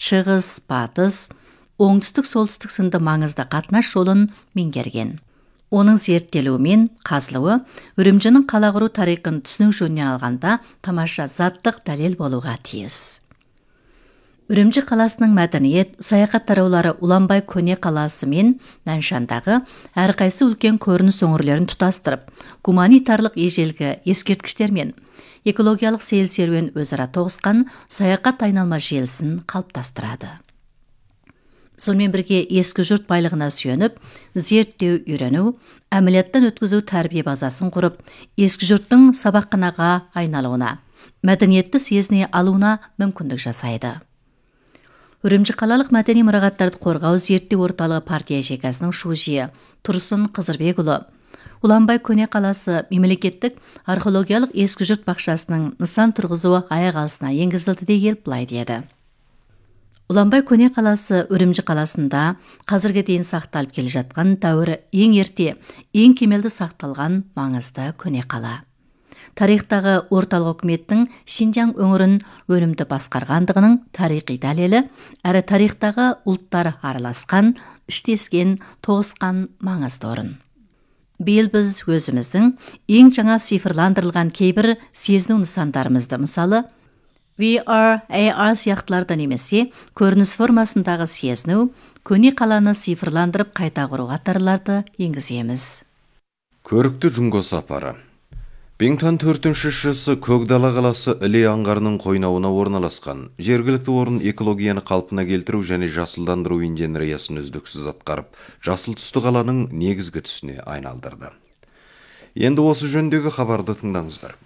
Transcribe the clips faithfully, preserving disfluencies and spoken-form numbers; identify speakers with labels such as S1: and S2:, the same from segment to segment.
S1: шығыс, батыс, оңтүстік-солтүстік сынды маңызды қатынас жолын меңгерген. Оның зерттелуі мен қазылуы Үрімжінің қала құру тарихын түсіну жөнінен алғанда тамаша заттық дәлел болуға тиіс. Үрімжі қаласының мәдениет, саяхат тараулары Уланбай көне қаласы мен Наншандағы әрқайсы үлкен көрініс өңірлерін тұтастырып, гуманитарлық ежелгі ескерткіштер мен экологиялық сейіл серуен өзара тоғысқан саяхат айналма желісін қалыптастырады. Сонымен бірге ескі жұрт байлығына сүйеніп, зерттеу, үйрену, әмілеттен өткізу тәрбие базасын құрып, ескі жұрттың сабақханаға айналуына, мәдениетті сезіне алуына мүмкіндік жасайды. Үрімжі қалалық мәдени мұрағаттарды қорғау зерттеу орталығы партия шекасының шужиы Тұрсын Қызырбекұлы, Уланбай көне қаласы мемлекеттік археологиялық ескі жұрт бақшасының нысан тұрғызуы аяқ алысына енгізілді де келіп былай деді. Уланбай көне қаласы Үрімжі қаласында қазірге дейін сақталып келе жатқан дәуірі ең ерте, ең кемелді сақталған маңызды көне қала. Тарихтағы орталық үкіметтің Шинжаң өңірін өнімді басқарғандығының тарихи дәлелі, әрі тарихтағы ұлттар араласқан, іштескен, тоғысқан маңызды орын. Биыл біз өзіміздің ең жаңа цифрландырылған кейбір сезіну нысандарымызды, мысалы, ви ар, эй ар сияқтыларды немесе көрініс формасындағы сезіну, көне қаланы цифрландырып қайта құру қатарларды енгіземіз.
S2: Көрікті Жұңго сапары. Беңтан төртінші шысы Көкдала қаласы Іле аңғарының қойнауына орналасқан. Жергілікті орын экологияны қалпына келтіру және жасылдандыру инженериясын үздіксіз атқарып, жасыл түсті қаланың негізгі түсіне айналдырды. Енді осы жөндегі хабарды тыңдаңыздар.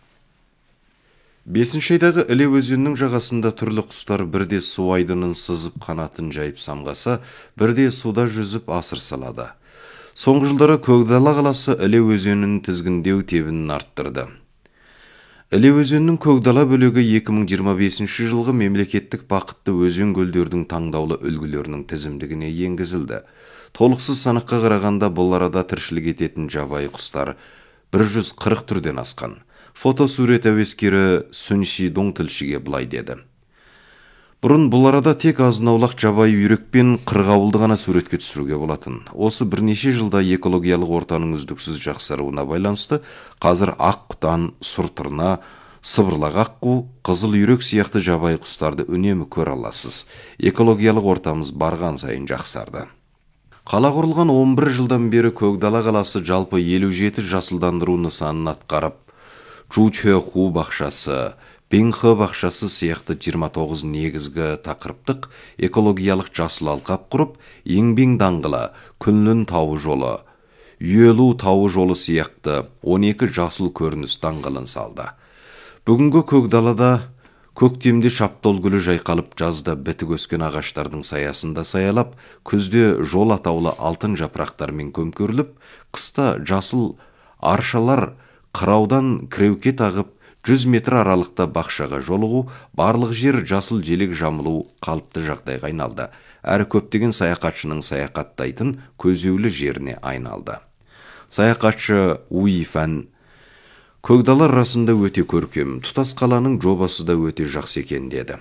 S2: Бесінші айдағы Іле өзенінің жағасында түрлі құстар бірде су айдынын сызып қанатын жайып самғаса, бірде суда жүзіп асыр салады. Соңғы жылдары Көкдала қаласы Іле өзенінің тізгіндеу тебінін арттырды. Іле өзенінің Көкдала бөлігі екі мың жиырма бесінші жылғы мемлекеттік бақытты өзен көлдердің таңдаулы үлгілерінің тізімдігіне енгізілді. Толықсыз санаққа қарағанда бұл арада тіршілік ететін жабайы құстар бір жүз қырық түрден асқан. Фотосурет әуескері Сүнши Доң тілшіге былай деді. Бұрын бұл арада тек азынаулақ жабайы үйрек пен қырғауылды ғана суретке түсіруге болатын. Осы бірнеше жылда экологиялық ортаның үздіксіз жақсаруына байланысты қазір ақ құтан, сұр тырна, сыбырлақ аққу, қызыл үйрек сияқты жабайы құстарды үнемі көре аласыз. Экологиялық ортамыз барған сайын жақсарды. Қала құрылған он бір жылдан бері Көкдала қаласы жалпы елу жеті жасылдандыру нысанын атқарып, Жучхе Ху бақшасы, Бенхе бақшасы сияқты жиырма тоғыз негізгі тақырыптық экологиялық жасыл алқап құрып, Еңбең даңғылы, Күнлін тауы жолы, Үйелу тауы жолы сияқты он екі жасыл көрініс даңғылын салды. Бүгінгі Көкдалада көктемде шаптол гүлі жайқалып, жазда бітік өскен ағаштардың саясында саялап, күзде жол атаулы алтын жапырақтармен көмкеріліп, қыста жасыл аршалар қыраудан кіреуке тағып, жүз метр аралықта бақшаға жолығу, барлық жер жасыл желек жамылу қалыпты жағдайға айналды. Әрі көптеген саяхатшының саяхаттайтын көзеулі жеріне айналды. Саяхатшы Уи Фан Көкдала арасында өте көркем, тұтас қаланың жобасы да өте жақсы екен деді.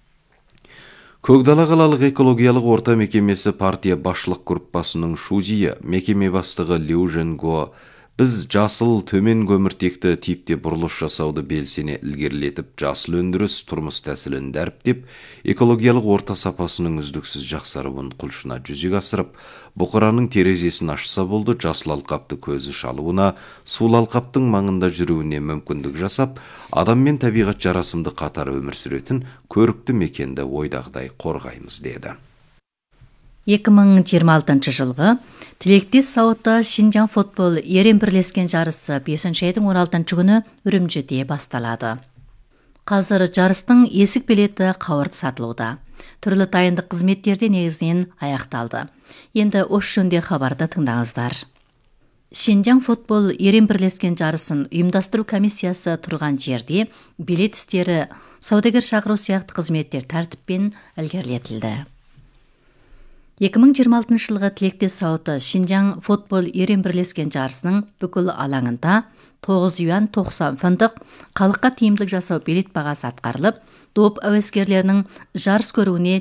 S2: Көкдала қалалық экологиялық орта мекемесі партия басшылық группасының шузиі, мекеме бастығы Лю Женго, біз жасыл төмен көміртекті типте бұрылыс жасауды белсене ілгерілетіп, жасыл өндіріс тұрмыс тәсілін дәріптеп, экологиялық орта сапасының үздіксіз жақсаруын құлшына жүзеге асырып, бұқараның терезесін ашса болды, жасыл алқапты көзі шалуына, сул алқаптың маңында жүруіне мүмкіндік жасап, адам мен табиғат жарасымды қатар өмір сүретін көрікті мекенді ойдағыдай қорғаймыз деді.
S1: екі мың жиырма алтыншы жылғы Тілектес сауытта Шинжаң футбол ерен бірлескен жарысы бесінші айдың он алтыншы күні Үрімжіде басталады. Қазір жарыстың есік билеті қауырт сатылуда. Түрлі дайындық қызметтерде негізінен аяқталды. Енді осы жөнде хабарды тыңдаңыздар. Шинжаң футбол ерен бірлескен жарысын ұйымдастыру комиссиясы тұрған жерде билет істері, саудагер шақыру сияқты қызметтер тәртіппен ілгерілетілді. екі мың жиырма алтыншы жылғы Тілектес сауыты Шинжаң футбол ерен бірлескен жарысының бүкіл алаңында тоғыз юан тоқсан фунттық халыққа тиімділік жасау билет бағасы атқарылып, доп әуескерлерінің жарыс көруіне